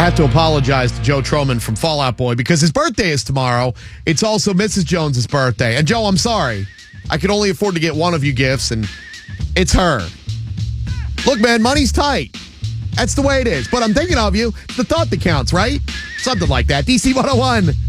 have to apologize to Joe Troman from Fall Out Boy because his birthday is tomorrow. It's also Mrs. Jones's birthday. And Joe, I'm sorry. I could only afford to get one of you gifts, and it's her. Look, man, money's tight. That's the way it is. But I'm thinking of you. It's the thought that counts, right? Something like that. DC 101.